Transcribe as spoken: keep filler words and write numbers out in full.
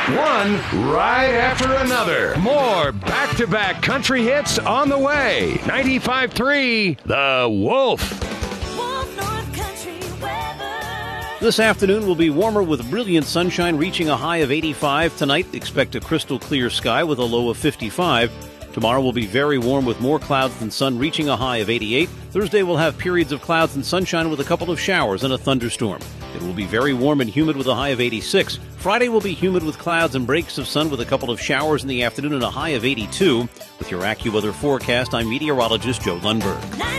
One right after another. More back-to-back country hits on the way. ninety-five point three, The Wolf. This afternoon will be warmer with brilliant sunshine reaching a high of eighty-five. Tonight, expect a crystal clear sky with a low of fifty-five. Tomorrow will be very warm with more clouds than sun reaching a high of eighty-eight. Thursday will have periods of clouds and sunshine with a couple of showers and a thunderstorm. It will be very warm and humid with a high of eighty-six. Friday will be humid with clouds and breaks of sun with a couple of showers in the afternoon and a high of eighty-two. With your AccuWeather forecast, I'm meteorologist Joe Lundberg.